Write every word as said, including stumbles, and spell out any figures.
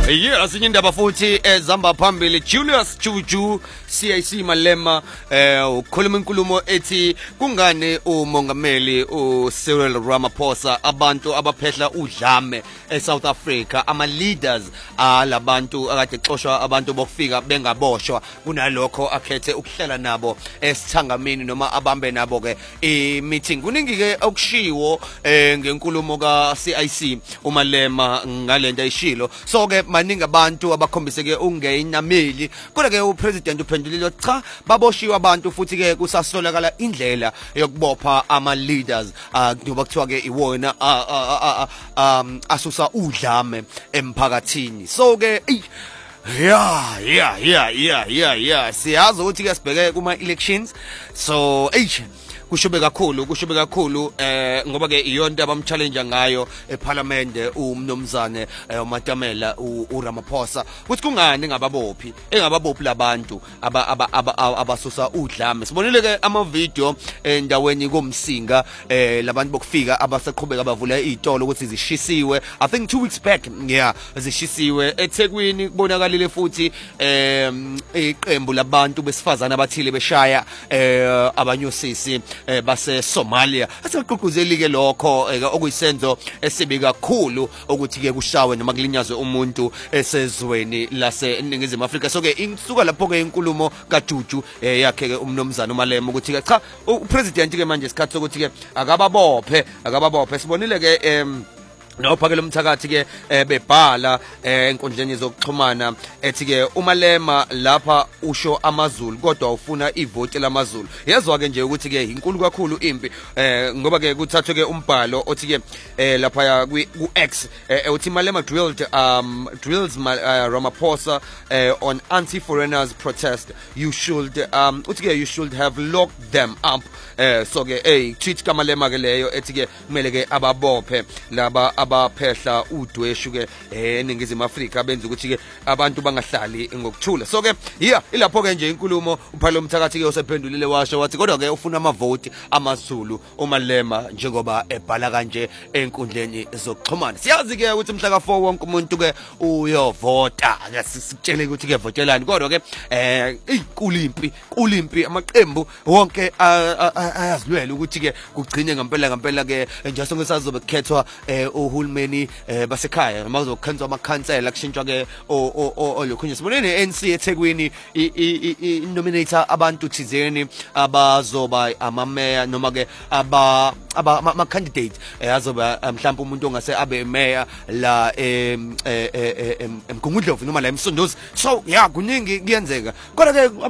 Yeah, asinye indaba futhi ezamba phambili Julius Juju C I C Malema eh ukhuluma inkulumo ethi kungane umongameli u Cyril Ramaphosa abantu abaphehla udlame eSouth Africa ama leaders alabantu akade xoshwa abantu bokufika bengaboshwa kunalokho akhethe ukuhlela nabo esithangamini noma abambe nabo ke i meeting kuningi ke okushiwo eh ngenkulumo ka C I C uMalema ngalento ayishilo so ke maningi abantu abakhombiseke ungeyinameli kodwa ke upresident uphendulile cha baboshiwe abantu futhi ke kusasolakala indlela yokubopha ama leaders kunoba kuthiwa ke iwona um asusa udlame emphakathini so ke yeah yeah yeah yeah yeah yeah siyazi ukuthi ke sibheke kuma elections so eh kushobe kakhulu kushobe kakhulu eh ngoba ke iyonto abamchallenge ngayo eParliament umnomzane uMatamela uRamaphosa ukuthi kungani ngababophi engababophi labantu abasusa udlame sibonile ke ama video endaweni komsinga eh labantu bokufika abasaqhubeka bavula izitolo ukuthi zishisiwe I think two weeks back yeah zishisiwe eThekwini kubonakalile futhi eh iqembu labantu besifazana abathile beshaya eh abanyosisi eh base Somalia asaqhuquzeli ke lokho okuyisenzo esibi kakhulu ukuthi ke kushawe noma kulinyazwe umuntu esezweni lase Ningizimu Afrika so ke isuka lapho ke inkulumo kaJuju yakhe ke umnomzana uMalema ukuthi ke cha upresident ke manje isikhathi sokuthi ke akababophe akababophe sibonile ke em nophakela umthakathi ke bebhala enkundleni zokuxhumana ethi ke uMalema lapha usho amaZulu kodwa ufuna ivote lamaZulu yazwa ke nje ukuthi ke inkulu kakhulu impi ngoba ke kuthathwe ke umbhalo othi ke lapha ku X uthi Malema drilled um drills Ramaphosa on anti-foreigners protest you should um uthi ke you should have locked them up so ke hey tweet kaMalema ke leyo ethi ke kumele ke ababophe laba abaphehla udweshu ke eNingizimu Afrika benza ukuthi ke abantu bangahlali ngokuthula so ke yeah ilapho ke nje inkulumo uphalo umthakathi ke osephendulile washo wathi kodwa ke ufuna ama vote amaZulu uMalema njengoba ebhala kanje enkundleni zokuxhumana siyazi ke ukuthi mhla ka four wonke umuntu ke uyovota ke sitshele ukuthi ke votelani kodwa ke eh kulimpi kulimpi amaqembu wonke ayazilwela ukuthi ke kugcine ngempela ngempela ke nje sonke sazobe kukhethwa uhulumeni basekhaya mawuzokhanzwa amakhansela kushintshwa ke olokhunye sibonene N C eThekwini i nominator abantu thizeni abazoba ama mayor noma ke aba ama candidate azoba mhlawumbe umuntu ongase abe mayor la emgungundlovu noma la eMsondozi so yeah kuningi kuyenzeka kodwa ke